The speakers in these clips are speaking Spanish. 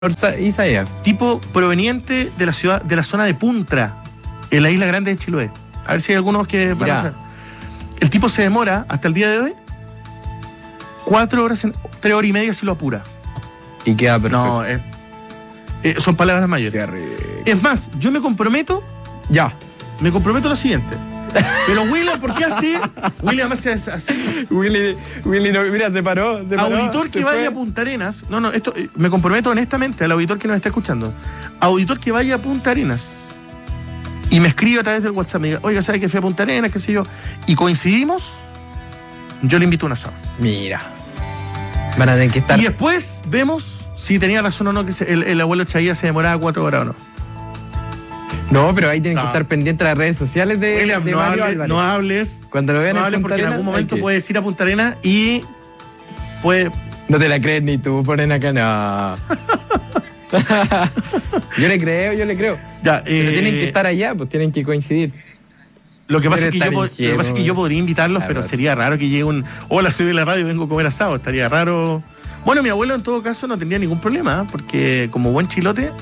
Isaías. Tipo proveniente de la ciudad, de la zona de Puntra, en la isla grande de Chiloé. A ver si hay algunos que van a saber. El tipo se demora, hasta el día de hoy, 4 horas, 3 horas y media si lo apura. Y queda perfecto. No, son palabras mayores. Es más, yo me comprometo a lo siguiente. Pero William, ¿por qué así? William además se hace. Willy no, mira, se paró. Auditor que vaya a Punta Arenas. No, esto me comprometo honestamente al auditor que nos está escuchando. Auditor que vaya a Punta Arenas y me escribe a través del WhatsApp, me diga, oiga, ¿sabe que fui a Punta Arenas? ¿Qué sé yo? Y coincidimos, yo le invito a un asado. Mira. Van a tener que estar. Y después vemos si tenía razón o no que el abuelo Chaguía se demoraba 4 horas o no. No, pero ahí tienen que estar pendientes las redes sociales de William, Mario Álvarez. No hables. Cuando lo vean no hables porque en algún momento puedes ir a Punta Arenas y puede. No te la crees ni tú, ponen acá, no. Yo le creo. Ya, pero tienen que estar allá, pues tienen que coincidir. Lo que pasa es que yo podría invitarlos, pero sería raro que llegue un. Hola, soy de la radio y vengo a comer asado. Estaría raro. Bueno, mi abuelo en todo caso no tendría ningún problema, porque como buen chilote.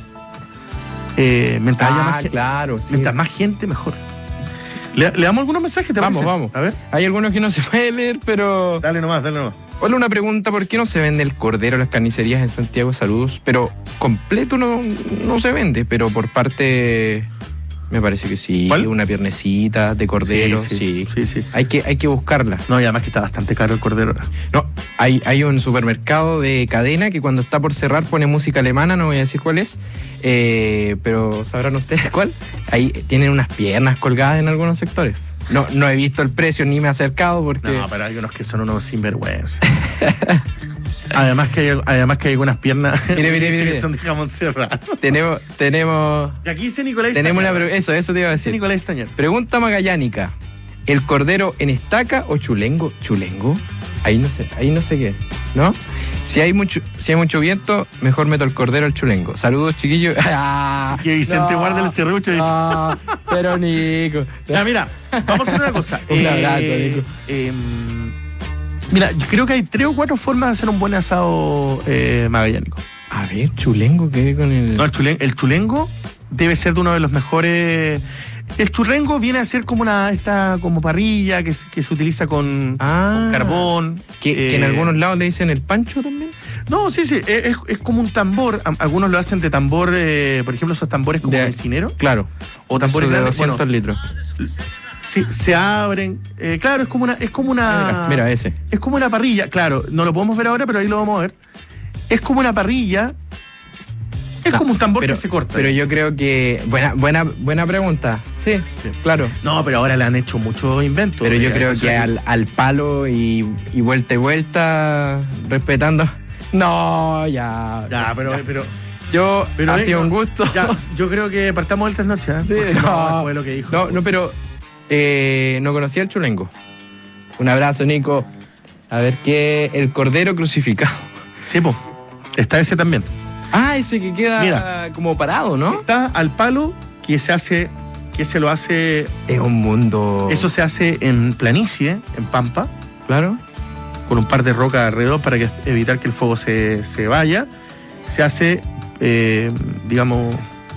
Mientras más gente, mejor. ¿Le damos algunos mensajes? Vamos. A ver. Hay algunos que no se pueden leer, pero. Dale nomás. Hola, una pregunta: ¿por qué no se vende el cordero en las carnicerías en Santiago? Saludos. Pero completo no se vende, pero por parte. Me parece que sí. ¿Cuál? Una piernecita de cordero. Sí. Hay que buscarla. No, y además que está bastante caro el cordero. No, hay un supermercado de cadena que cuando está por cerrar pone música alemana, no voy a decir cuál es, pero sabrán ustedes cuál. Ahí tienen unas piernas colgadas en algunos sectores. No he visto el precio ni me he acercado porque. No, pero hay unos que son unos sinvergüenza. Además que hay algunas piernas mire. que son de jamón serrano. Tenemos. Y aquí dice Nicolás Tenemos eso te iba a decir. Nicolás Estañar. Pregunta magallánica: ¿el cordero en estaca o chulengo? ¿Chulengo? Ahí no sé qué es, ¿no? Si hay mucho viento, mejor meto el cordero al chulengo. Saludos, chiquillos. Que Vicente guarda el serrucho. Pero Nico. Mira, vamos a hacer una cosa. Un abrazo, Nico. Mira, yo creo que hay 3 o 4 formas de hacer un buen asado magallánico. A ver, chulengo, ¿qué con el...? No, el chulengo debe ser de uno de los mejores. El churrengo viene a ser como como parrilla que se utiliza con carbón. Que en algunos lados le dicen el pancho también. No, sí, es como un tambor. Algunos lo hacen de tambor, por ejemplo, esos tambores como de encinero. Claro. O tambores de grandes. 200 litros. Sí, se abren. Claro, es como una. Mira ese. Es como una parrilla. Claro, no lo podemos ver ahora, pero ahí lo vamos a ver. Es como una parrilla. Es como un tambor que se corta. Pero yo creo que. Buena pregunta. Sí, claro. No, pero ahora le han hecho muchos inventos. Pero yo creo que al palo y vuelta, respetando. No, ya. Ya, pero ha sido un gusto. Ya, yo creo que partamos el trasnoche, ¿eh? Sí, no fue lo que dijo. No, pero no conocía el chulengo. Un abrazo, Nico. A ver qué. El cordero crucificado. Sí, pues. Está ese también. Ese que queda como parado, ¿no? Está al palo que se lo hace. Es un mundo. Eso se hace en planicie, en pampa. Claro. Con un par de rocas alrededor para evitar que el fuego se vaya. Se hace, digamos,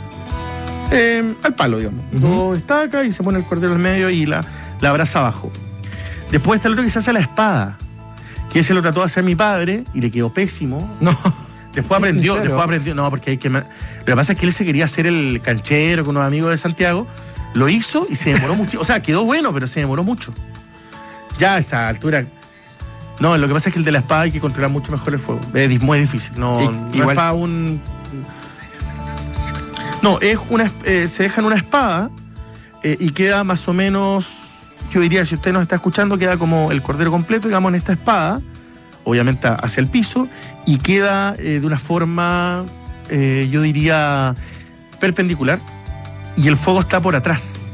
al palo, digamos. Lo estaca y se pone el cordero al medio y la brasa abajo. Después está el otro que se hace a la espada, que ese lo trató de hacer mi padre y le quedó pésimo. No. Después aprendió. No, porque hay que. Lo que pasa es que él se quería hacer el canchero con unos amigos de Santiago. Lo hizo y se demoró mucho. O sea, quedó bueno, pero se demoró mucho. Ya a esa altura. No, lo que pasa es que el de la espada hay que controlar mucho mejor el fuego. Es muy difícil. No es para un. No, se deja en una espada y queda más o menos. Yo diría, si usted nos está escuchando, queda como el cordero completo, digamos, en esta espada. Obviamente hacia el piso, y queda de una forma, yo diría, perpendicular, y el fuego está por atrás.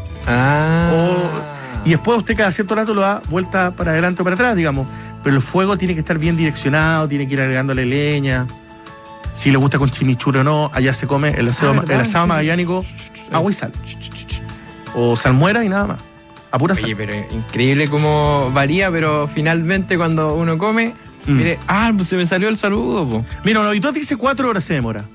Y después usted cada cierto rato lo da vuelta para adelante o para atrás, digamos, pero el fuego tiene que estar bien direccionado, tiene que ir agregándole leña. Si le gusta con chimichurri o no, allá se come el asado magallánico, agua y sal. O salmuera y nada más. A pura sal. Oye, pero increíble cómo varía, pero finalmente cuando uno come, Mire, pues se me salió el saludo, po. Mira, un auditor dice 4 horas se demora.